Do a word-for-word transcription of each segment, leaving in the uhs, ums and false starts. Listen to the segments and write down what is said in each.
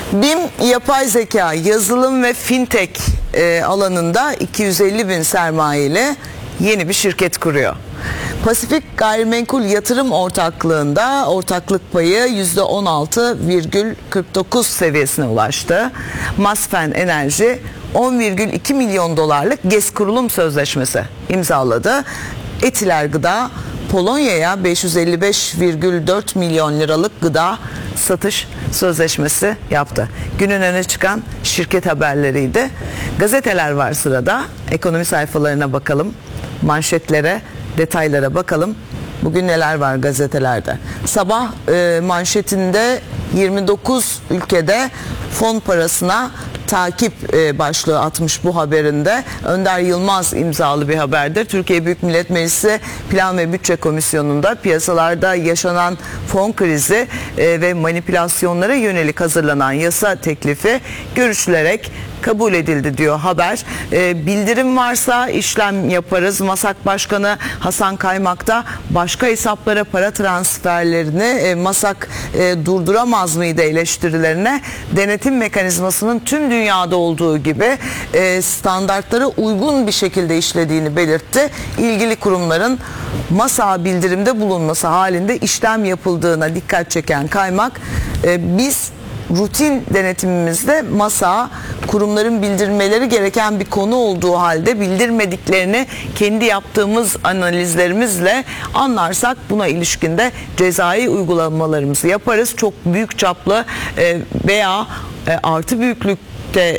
BİM, yapay zeka, yazılım ve fintech e, alanında iki yüz elli bin sermayeli yeni bir şirket kuruyor. Pasifik Gayrimenkul Yatırım Ortaklığı'nda ortaklık payı yüzde on altı virgül kırk dokuz seviyesine ulaştı. Masfen Enerji on virgül iki milyon dolarlık GES kurulum sözleşmesi imzaladı. Etiler Gıda Polonya'ya beş yüz elli beş virgül dört milyon liralık gıda satış sözleşmesi yaptı. Günün öne çıkan şirket haberleriydi. Gazeteler var sırada. Ekonomi sayfalarına bakalım. Manşetlere, detaylara bakalım. Bugün neler var gazetelerde? Sabah e, manşetinde yirmi dokuz ülkede fon parasına takip e, başlığı atmış bu haberinde. Önder Yılmaz imzalı bir haberdir. Türkiye Büyük Millet Meclisi Plan ve Bütçe Komisyonu'nda piyasalarda yaşanan fon krizi e, ve manipülasyonlara yönelik hazırlanan yasa teklifi görüşülerek kabul edildi diyor haber. E, bildirim varsa işlem yaparız. MASAK Başkanı Hasan Kaymak da başka hesaplara para transferlerini e, MASAK e, durduramaz mıydı eleştirilerine denetim mekanizmasının tüm dünyada olduğu gibi e, standartlara uygun bir şekilde işlediğini belirtti. İlgili kurumların MASAK'a bildirimde bulunması halinde işlem yapıldığına dikkat çeken Kaymak, e, biz rutin denetimimizde MASAK'a kurumların bildirmeleri gereken bir konu olduğu halde bildirmediklerini kendi yaptığımız analizlerimizle anlarsak buna ilişkinde cezai uygulamalarımızı yaparız. Çok büyük çaplı veya artı büyüklükte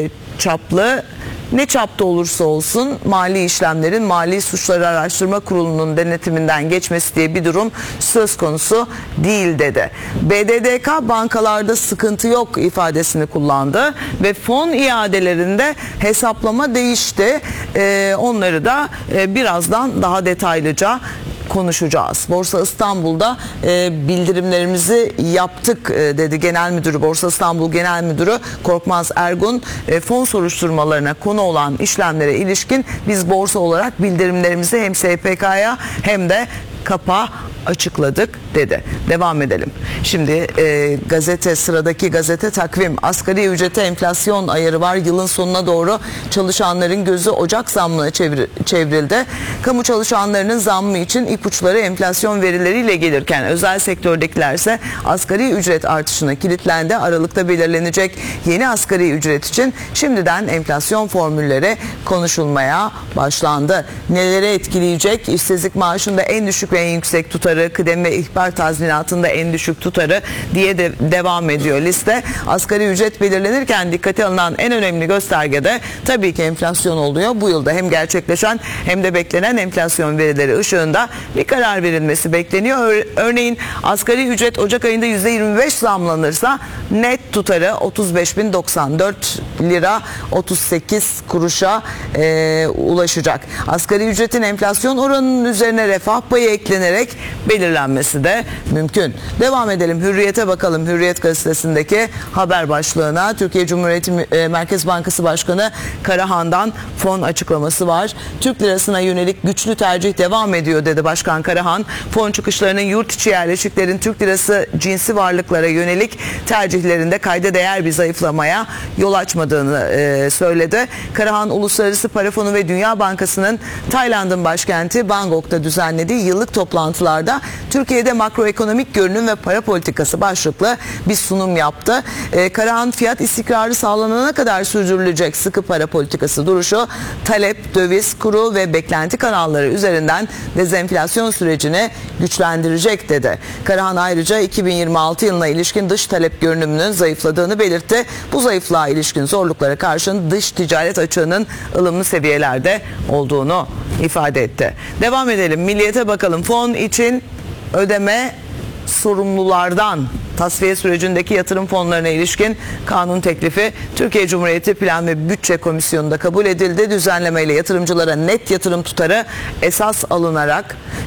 çaplı, ne çapta olursa olsun mali işlemlerin Mali Suçları Araştırma Kurulu'nun denetiminden geçmesi diye bir durum söz konusu değil dedi. B D D K bankalarda sıkıntı yok ifadesini kullandı ve fon iadelerinde hesaplama değişti. Ee, onları da e, birazdan daha detaylıca konuşacağız. Borsa İstanbul'da e, bildirimlerimizi yaptık e, dedi Genel Müdürü, Borsa İstanbul Genel Müdürü Korkmaz Ergun. E, fon soruşturmalarına konu olan işlemlere ilişkin biz borsa olarak bildirimlerimizi hem S P K'ya hem de KAP'a açıkladık dedi. Devam edelim. Şimdi e, gazete, sıradaki gazete Takvim. Asgari ücrete enflasyon ayarı var. Yılın sonuna doğru çalışanların gözü Ocak zammına çevir, çevrildi. Kamu çalışanlarının zammı için ipuçları enflasyon verileriyle gelirken özel sektördekilerse asgari ücret artışına kilitlendi. Aralıkta belirlenecek yeni asgari ücret için şimdiden enflasyon formülleri konuşulmaya başlandı. Nelere etkileyecek? İşsizlik maaşında en düşük ve en yüksek tutarı, kıdem ve ihbar tazminatında en düşük tutarı diye de devam ediyor liste. Asgari ücret belirlenirken dikkate alınan en önemli gösterge de tabii ki enflasyon oluyor. Bu yılda hem gerçekleşen hem de beklenen enflasyon verileri ışığında bir karar verilmesi bekleniyor. Örneğin asgari ücret Ocak ayında yüzde yirmi beş zamlanırsa net tutarı otuz beş bin doksan dört lira otuz sekiz kuruşa e, ulaşacak. Asgari ücretin enflasyon oranının üzerine refah payı eklenerek belirlenmesi de mümkün. Devam edelim. Hürriyet'e bakalım. Hürriyet gazetesindeki haber başlığına Türkiye Cumhuriyeti Merkez Bankası Başkanı Karahan'dan fon açıklaması var. Türk lirasına yönelik güçlü tercih devam ediyor dedi Başkan Karahan. Fon çıkışlarının yurt içi yerleşiklerin Türk lirası cinsi varlıklara yönelik tercihlerinde kayda değer bir zayıflamaya yol açmadığını e, söyledi. Karahan Uluslararası Para Fonu ve Dünya Bankası'nın Tayland'ın başkenti Bangkok'ta düzenlediği yıllık toplantılarda Türkiye'de makroekonomik görünüm ve para politikası başlıklı bir sunum yaptı. Ee, Karahan fiyat istikrarı sağlanana kadar sürdürülecek sıkı para politikası duruşu talep, döviz, kuru ve beklenti kanalları üzerinden dezenflasyon sürecini güçlendirecek dedi. Karahan ayrıca iki bin yirmi altı yılına ilişkin dış talep görünümünün zayıfladığını belirtti. Bu zayıflığa ilişkin zorluklara karşın dış ticaret açığının ılımlı seviyelerde olduğunu ifade etti. Devam edelim. Milliyet'e bakalım. Fon için ödeme sorumlulardan tasfiye sürecindeki yatırım fonlarına ilişkin kanun teklifi Türkiye Cumhuriyeti Plan ve Bütçe Komisyonu'nda kabul edildi. Düzenlemeyle yatırımcılara net yatırım tutarı esas alınarak